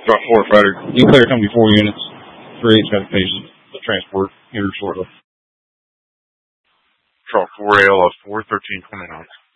Drop 4 fighter. You can clear company 4 units. 3-8's got a patient. Transport here shortly. Drop 4 ALS 4, 1329.